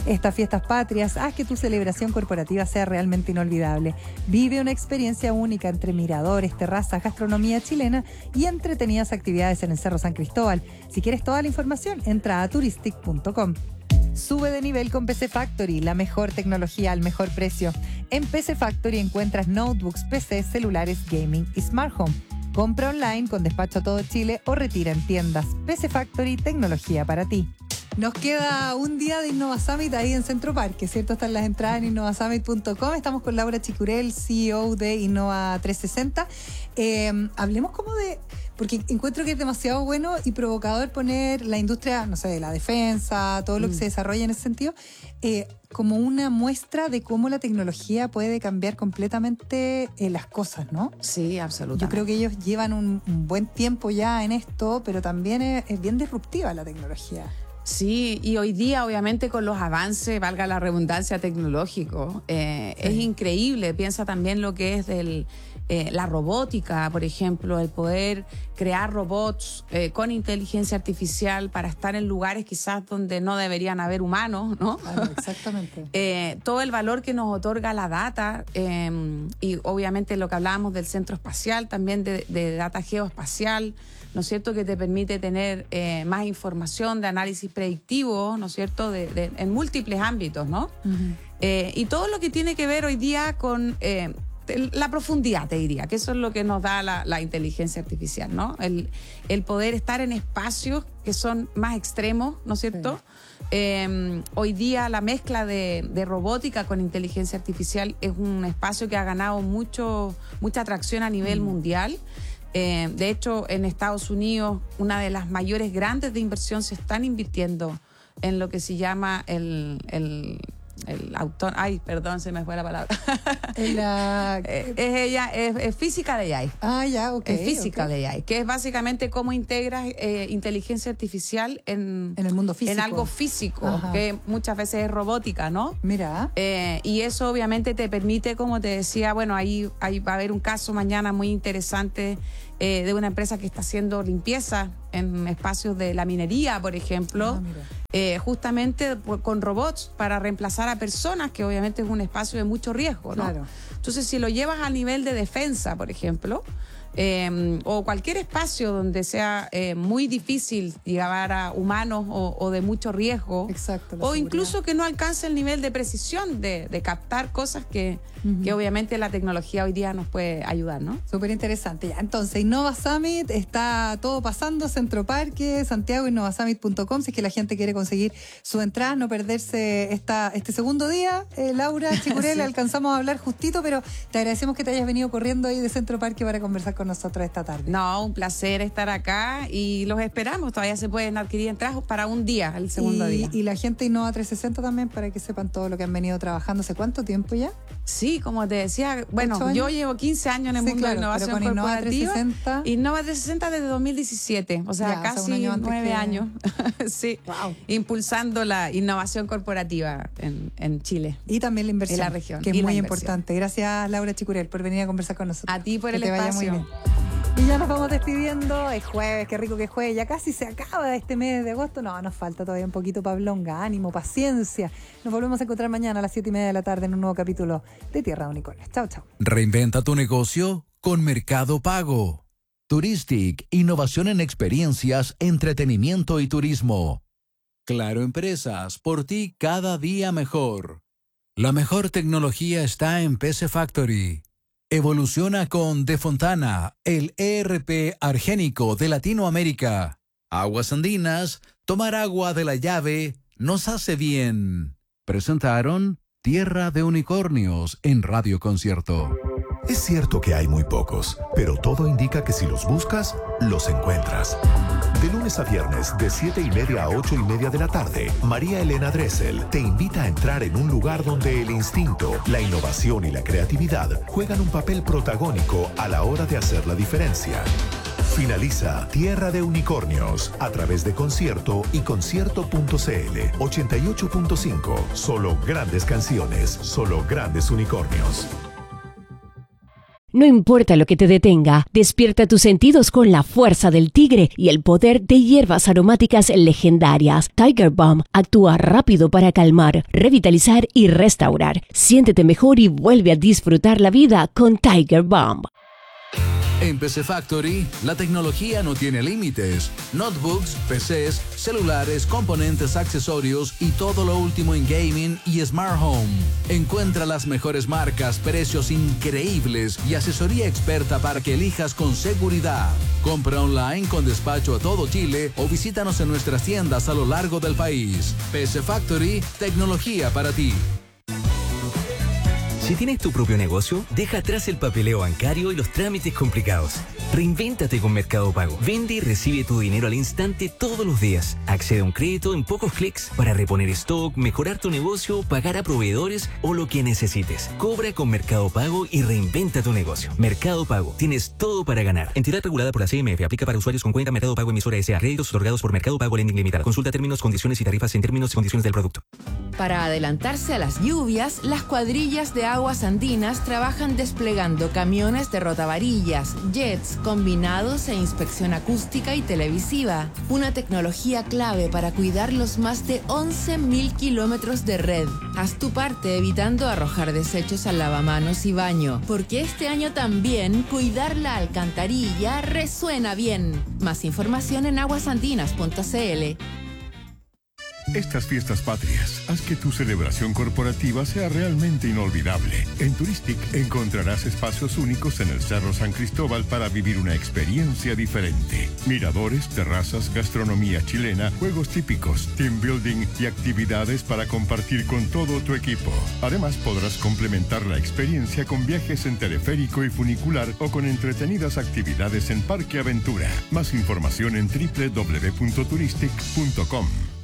Estas fiestas patrias, haz que tu celebración corporativa sea realmente inolvidable. Vive una experiencia única entre miradores, terrazas, gastronomía chilena y entretenidas actividades en el Cerro San Cristóbal. Si quieres toda la información, entra a turistic.com. Sube de nivel con PC Factory, la mejor tecnología al mejor precio. En PC Factory encuentras notebooks, PCs, celulares, gaming y smart home. Compra online con despacho a todo Chile o retira en tiendas. PC Factory, tecnología para ti. Nos queda un día de Innova Summit ahí en Centro Parque, ¿cierto? Están las entradas en innovasummit.com. Estamos con Laura Chicurel, CEO de Innova 360. Hablemos como de... Porque encuentro que es demasiado bueno y provocador poner la industria, no sé, de la defensa, todo lo que se desarrolla en ese sentido, como una muestra de cómo la tecnología puede cambiar completamente las cosas, ¿no? Sí, absolutamente. Yo creo que ellos llevan un buen tiempo ya en esto, pero también es bien disruptiva la tecnología. Sí, y hoy día obviamente con los avances, valga la redundancia, tecnológico, es increíble. Piensa también lo que es la robótica, por ejemplo, el poder crear robots con inteligencia artificial para estar en lugares quizás donde no deberían haber humanos, ¿no? Claro, exactamente. Todo el valor que nos otorga la data y obviamente lo que hablábamos del centro espacial, también de data geoespacial, ¿no es cierto?, que te permite tener más información de análisis predictivo, ¿no es cierto?, en múltiples ámbitos, ¿no? Y todo lo que tiene que ver hoy día con la profundidad, te diría, que eso es lo que nos da la inteligencia artificial, ¿no? El poder estar en espacios que son más extremos, ¿no es cierto? Sí. Hoy día la mezcla de robótica con inteligencia artificial es un espacio que ha ganado mucha atracción a nivel mundial. De hecho, en Estados Unidos, una de las mayores grandes de inversión se están invirtiendo en lo que se llama el autor... Ay, perdón, se me fue la palabra. Es física de AI. Ah, ya, ok. Es física de AI, que es básicamente cómo integras inteligencia artificial en el mundo físico. En algo físico, ajá, que muchas veces es robótica, ¿no? Mira. Y eso obviamente te permite, como te decía, bueno, ahí va a haber un caso mañana muy interesante de una empresa que está haciendo limpieza en espacios de la minería, por ejemplo, justamente con robots para reemplazar a personas, que obviamente es un espacio de mucho riesgo, ¿no? Claro. Entonces, si lo llevas al nivel de defensa, por ejemplo, o cualquier espacio donde sea muy difícil llevar a humanos o de mucho riesgo, exacto, o incluso que no alcance el nivel de precisión de captar cosas que obviamente la tecnología hoy día nos puede ayudar, ¿no? Súper interesante. Ya, entonces, Innova Summit, está todo pasando, Centro Parque, Santiago, innovasummit.com, si es que la gente quiere conseguir su entrada, no perderse este segundo día. Laura Chicurel, sí, alcanzamos a hablar justito, pero te agradecemos que te hayas venido corriendo ahí de Centro Parque para conversar con nosotros esta tarde. No, un placer estar acá y los esperamos. Todavía se pueden adquirir entradas para un día, el segundo día. Y la gente de Innova 360 también, para que sepan todo lo que han venido trabajando. ¿Hace cuánto tiempo ya? Sí, como te decía, bueno, yo llevo 15 años en el mundo de innovación corporativa. Innova 360. Innova 360 desde 2017, o sea, casi 9 años. Sí, wow. Impulsando la innovación corporativa en Chile. Y también la inversión. En la región. Que es muy importante. Gracias, Laura Chicurel, por venir a conversar con nosotros. A ti por el espacio. Vaya muy bien. Y ya nos vamos despidiendo. Es jueves, qué rico que es jueves. Ya casi se acaba este mes de agosto. No, nos falta todavía un poquito, Pablonga. Ánimo, paciencia. Nos volvemos a encontrar mañana a las 7:30 de la tarde en un nuevo capítulo de Tierra de Unicornios. Chao, chao. Reinventa tu negocio con Mercado Pago. Turistic, innovación en experiencias, entretenimiento y turismo. Claro Empresas, por ti cada día mejor. La mejor tecnología está en PC Factory. Evoluciona con De Fontana, el ERP argénico de Latinoamérica. Aguas Andinas, tomar agua de la llave nos hace bien. Presentaron Tierra de Unicornios en Radio Concierto. Es cierto que hay muy pocos, pero todo indica que si los buscas, los encuentras. De lunes a viernes, de 7:30 a 8:30 de la tarde, María Elena Dressel te invita a entrar en un lugar donde el instinto, la innovación y la creatividad juegan un papel protagónico a la hora de hacer la diferencia. Finaliza Tierra de Unicornios a través de Concierto y concierto.cl 88.5. Solo grandes canciones, solo grandes unicornios. No importa lo que te detenga, despierta tus sentidos con la fuerza del tigre y el poder de hierbas aromáticas legendarias. Tiger Balm actúa rápido para calmar, revitalizar y restaurar. Siéntete mejor y vuelve a disfrutar la vida con Tiger Balm. En PC Factory, la tecnología no tiene límites. Notebooks, PCs, celulares, componentes, accesorios y todo lo último en gaming y smart home. Encuentra las mejores marcas, precios increíbles y asesoría experta para que elijas con seguridad. Compra online con despacho a todo Chile o visítanos en nuestras tiendas a lo largo del país. PC Factory, tecnología para ti. Si tienes tu propio negocio, deja atrás el papeleo bancario y los trámites complicados. Reinvéntate con Mercado Pago. Vende y recibe tu dinero al instante todos los días. Accede a un crédito en pocos clics para reponer stock, mejorar tu negocio, pagar a proveedores o lo que necesites. Cobra con Mercado Pago y reinventa tu negocio. Mercado Pago. Tienes todo para ganar. Entidad regulada por la CMF. Aplica para usuarios con cuenta Mercado Pago emisora S.A. Créditos otorgados por Mercado Pago Lending Limitada. Consulta términos, condiciones y tarifas en términos y condiciones del producto. Para adelantarse a las lluvias, las cuadrillas de aguas andinas trabajan desplegando camiones de rotavarillas, jets, combinados e inspección acústica y televisiva. Una tecnología clave para cuidar los más de 11.000 kilómetros de red. Haz tu parte evitando arrojar desechos al lavamanos y baño, porque este año también cuidar la alcantarilla resuena bien. Más información en aguasandinas.cl. Estas fiestas patrias, haz que tu celebración corporativa sea realmente inolvidable. En Turistic encontrarás espacios únicos en el Cerro San Cristóbal para vivir una experiencia diferente. Miradores, terrazas, gastronomía chilena, juegos típicos, team building y actividades para compartir con todo tu equipo. Además, podrás complementar la experiencia con viajes en teleférico y funicular o con entretenidas actividades en Parque Aventura. Más información en www.turistic.com.